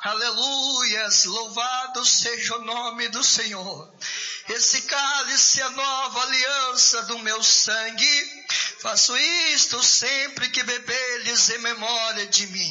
Aleluias, louvado seja o nome do Senhor. Esse cálice é a nova aliança do meu sangue. Faço isto sempre que beberdes em memória de mim.